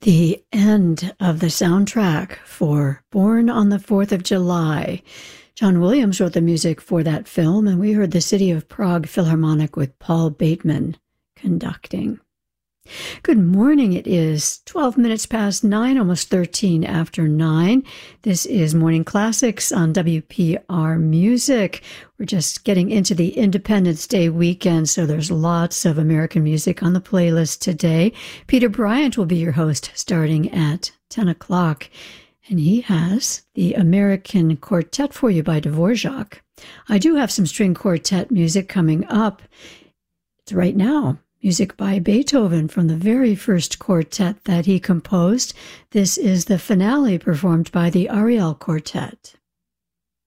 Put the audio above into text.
The end of the soundtrack for Born on the 4th of July. John Williams wrote the music for that film, and we heard the City of Prague Philharmonic with Paul Bateman conducting. Good morning. It is 12 minutes past 9, almost 13 after 9. This is Morning Classics on WPR Music. We're just getting into the Independence Day weekend, so there's lots of American music on the playlist today. Peter Bryant will be your host starting at 10 o'clock, and he has the American Quartet for you by Dvorak. I do have some string quartet music coming up. It's right now. Music by Beethoven from the very first quartet that he composed. This is the finale performed by the Ariel Quartet.